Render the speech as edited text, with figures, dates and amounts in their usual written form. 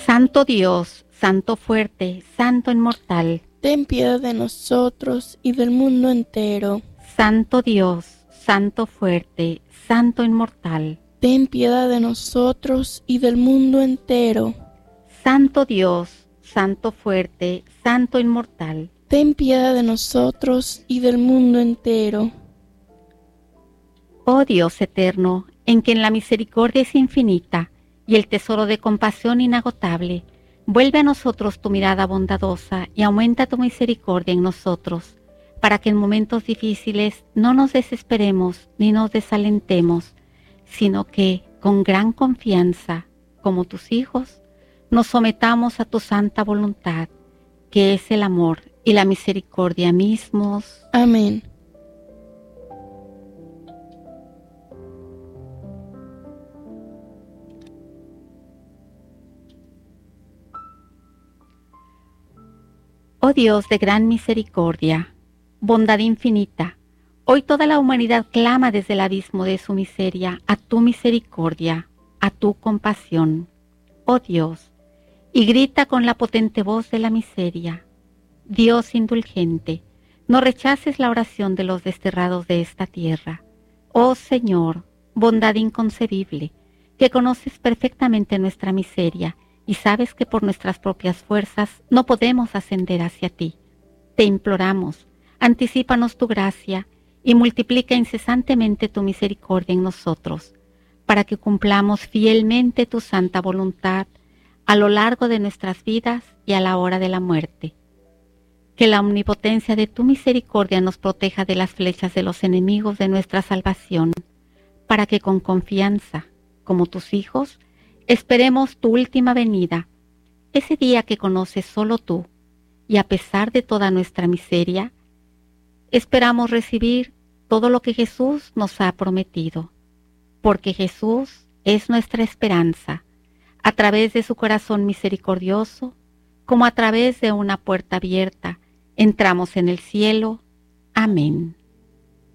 Santo Dios, Santo fuerte, Santo inmortal. Ten piedad de nosotros y del mundo entero. Santo Dios, Santo fuerte, Santo inmortal. Ten piedad de nosotros y del mundo entero. Santo Dios, Santo fuerte, Santo inmortal. Ten piedad de nosotros y del mundo entero. Oh Dios eterno, en quien la misericordia es infinita y el tesoro de compasión inagotable, vuelve a nosotros tu mirada bondadosa y aumenta tu misericordia en nosotros, para que en momentos difíciles no nos desesperemos ni nos desalentemos, sino que, con gran confianza, como tus hijos, nos sometamos a tu santa voluntad, que es el amor y la misericordia mismos. Amén. Oh Dios de gran misericordia, bondad infinita, hoy toda la humanidad clama desde el abismo de su miseria a tu misericordia, a tu compasión, oh Dios, y grita con la potente voz de la miseria. Dios indulgente, no rechaces la oración de los desterrados de esta tierra. Oh Señor, bondad inconcebible, que conoces perfectamente nuestra miseria y sabes que por nuestras propias fuerzas no podemos ascender hacia ti. Te imploramos, anticípanos tu gracia y multiplica incesantemente tu misericordia en nosotros, para que cumplamos fielmente tu santa voluntad a lo largo de nuestras vidas y a la hora de la muerte. Que la omnipotencia de tu misericordia nos proteja de las flechas de los enemigos de nuestra salvación, para que con confianza, como tus hijos, esperemos tu última venida, ese día que conoces solo tú, y a pesar de toda nuestra miseria, esperamos recibir todo lo que Jesús nos ha prometido, porque Jesús es nuestra esperanza, a través de su corazón misericordioso, como a través de una puerta abierta, entramos en el cielo. Amén.